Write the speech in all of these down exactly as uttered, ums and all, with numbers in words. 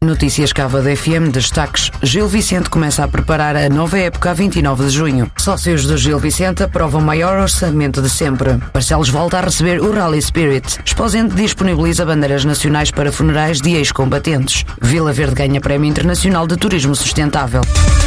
Notícias Cávado F M, destaques. Gil Vicente começa a preparar a nova época a vinte e nove de junho. Sócios do Gil Vicente aprovam o maior orçamento de sempre. Barcelos volta a receber o Rally Spirit. Exposente disponibiliza bandeiras nacionais para funerais de ex-combatentes. Vila Verde ganha Prémio Internacional de Turismo Sustentável.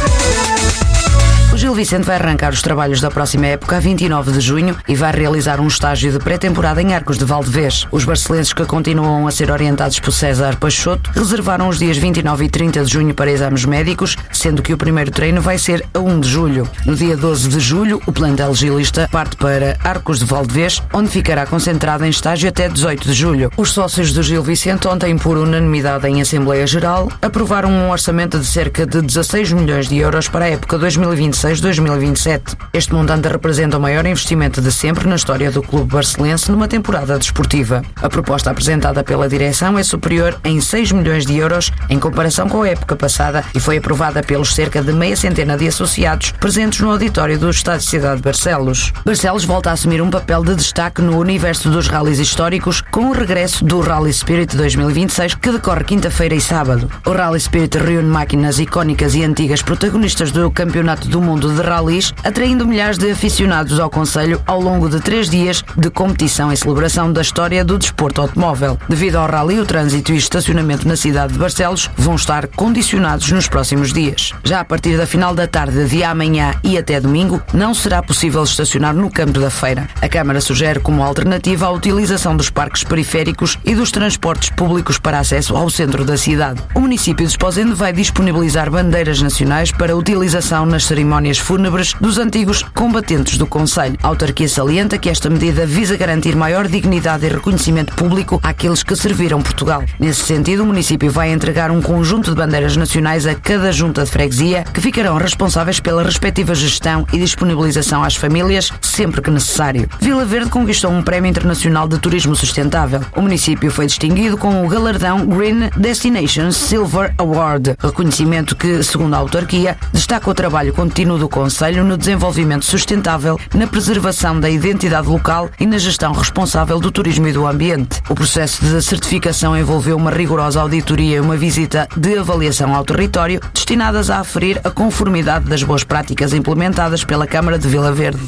O Gil Vicente vai arrancar os trabalhos da próxima época a vinte e nove de junho e vai realizar um estágio de pré-temporada em Arcos de Valdevez. Os barcelenses, que continuam a ser orientados por César Peixoto, reservaram os dias vinte e nove e trinta de junho para exames médicos, sendo que o primeiro treino vai ser a um de julho. No dia doze de julho, o plantel gilista parte para Arcos de Valdevez, onde ficará concentrado em estágio até dezoito de julho. Os sócios do Gil Vicente, ontem por unanimidade em Assembleia Geral, aprovaram um orçamento de cerca de dezasseis milhões de euros para a época dois mil e vinte e seis dois mil e vinte e sete. Este montante representa o maior investimento de sempre na história do clube barcelense numa temporada desportiva. A proposta apresentada pela direção é superior em seis milhões de euros em comparação com a época passada e foi aprovada pelos cerca de meia centena de associados presentes no auditório do Estádio Cidade de Barcelos. Barcelos volta a assumir um papel de destaque no universo dos rallies históricos com o regresso do Rally Spirit dois mil e vinte e seis, que decorre quinta-feira e sábado. O Rally Spirit reúne máquinas icónicas e antigas protagonistas do Campeonato do Mundo de Rallys, atraindo milhares de aficionados ao concelho ao longo de três dias de competição em celebração da história do desporto automóvel. Devido ao rally, o trânsito e estacionamento na cidade de Barcelos vão estar condicionados nos próximos dias. Já a partir da final da tarde de amanhã e até domingo, não será possível estacionar no campo da feira. A Câmara sugere como alternativa a utilização dos parques periféricos e dos transportes públicos para acesso ao centro da cidade. O município de Esposende vai disponibilizar bandeiras nacionais para utilização nas cerimónias fúnebres dos antigos combatentes do concelho. A autarquia salienta que esta medida visa garantir maior dignidade e reconhecimento público àqueles que serviram Portugal. Nesse sentido, o município vai entregar um conjunto de bandeiras nacionais a cada junta de freguesia, que ficarão responsáveis pela respectiva gestão e disponibilização às famílias sempre que necessário. Vila Verde conquistou um Prémio Internacional de Turismo Sustentável. O município foi distinguido com o galardão Green Destinations Silver Award, reconhecimento que, segundo a autarquia, destaca o trabalho contínuo do Conselho no desenvolvimento sustentável, na preservação da identidade local e na gestão responsável do turismo e do ambiente. O processo de certificação envolveu uma rigorosa auditoria e uma visita de avaliação ao território, destinadas a aferir a conformidade das boas práticas implementadas pela Câmara de Vila Verde.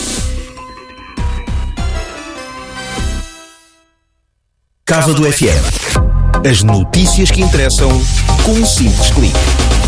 Cávado F M. As notícias que interessam com um simples clique.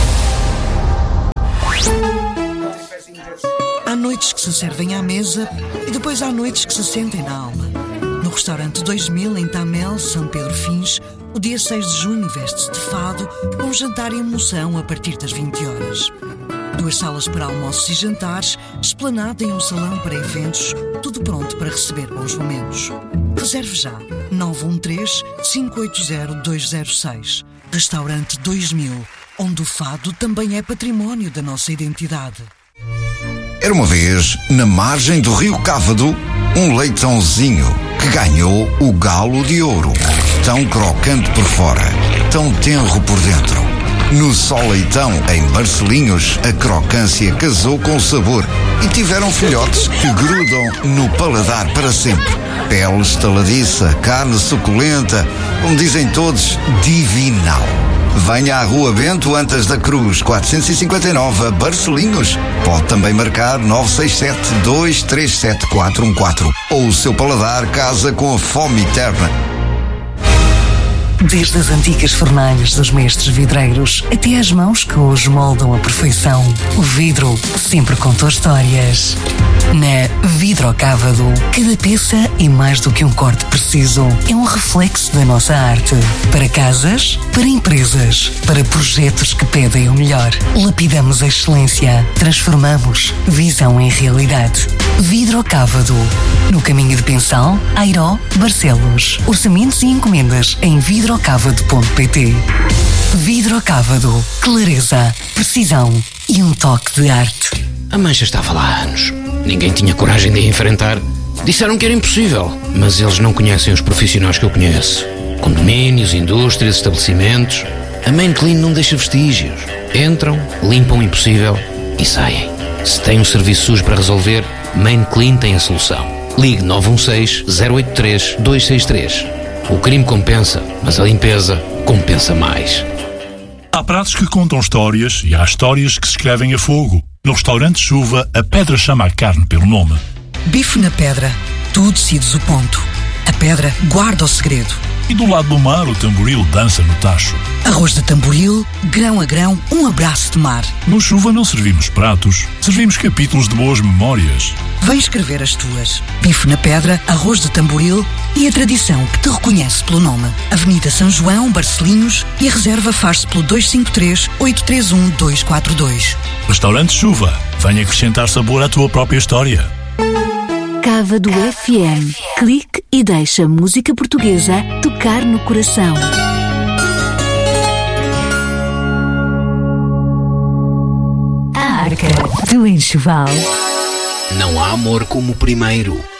Há noites que se servem à mesa e depois há noites que se sentem na alma. No restaurante dois mil, em Tamel, São Pedro Fins, o dia seis de junho veste-se de fado, com um jantar em emoção a partir das vinte horas. Duas salas para almoços e jantares, esplanada e um salão para eventos, tudo pronto para receber bons momentos. Reserve já, nove um três, cinco oito zero, dois zero seis. Restaurante dois mil, onde o fado também é património da nossa identidade. Era uma vez, na margem do rio Cávado, um leitãozinho que ganhou o galo de ouro. Tão crocante por fora, tão tenro por dentro. No Só Leitão, em Barcelinhos, a crocância casou com o sabor e tiveram filhotes que grudam no paladar para sempre. Pele estaladiça, carne suculenta, como dizem todos, divinal. Venha à Rua Bento Antas da Cruz, quatrocentos e cinquenta e nove, a Barcelinhos. Pode também marcar nove seis sete, dois três sete, quatro um quatro. Ou o seu paladar casa com a fome eterna. Desde as antigas fornalhas dos mestres vidreiros até às mãos que hoje moldam a perfeição, o vidro sempre contou histórias. Na Vidrocávado, cada peça é mais do que um corte preciso. É um reflexo da nossa arte. Para casas, para empresas, para projetos que pedem o melhor. Lapidamos a excelência. Transformamos visão em realidade. Vidrocávado. No caminho de Pensão, Airó, Barcelos. Orçamentos e encomendas em vidrocávado ponto pt. Vidrocávado. Clareza, precisão e um toque de arte. A mancha estava lá há anos. Ninguém tinha coragem de a enfrentar. Disseram que era impossível, mas eles não conhecem os profissionais que eu conheço. Condomínios, indústrias, estabelecimentos. A Main Clean não deixa vestígios. Entram, limpam o impossível e saem. Se tem um serviço sujo para resolver, Main Clean tem a solução. Ligue nove um seis, zero oito três, dois seis três. O crime compensa, mas a limpeza compensa mais. Há pratos que contam histórias e há histórias que se escrevem a fogo. No restaurante Chuva, a pedra chama a carne pelo nome. Bife na pedra. Tu decides o ponto. A pedra guarda o segredo. E do lado do mar, o tamboril dança no tacho. Arroz de tamboril, grão a grão, um abraço de mar. No Chuva não servimos pratos, servimos capítulos de boas memórias. Vem escrever as tuas. Bife na pedra, arroz de tamboril e a tradição que te reconhece pelo nome. Avenida São João, Barcelinhos, e a reserva faz-se pelo dois cinco três, oito três um, dois quatro dois. Restaurante Chuva, venha acrescentar sabor à tua própria história. Cávado F M. Clique e deixa a música portuguesa tocar no coração. A Arca do Enxoval. Não há amor como o primeiro.